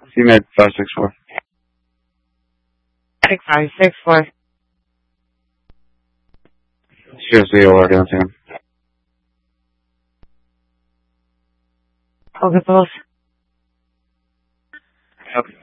CMed 564. 6564. Seriously, OR downtown. Focus. Okay.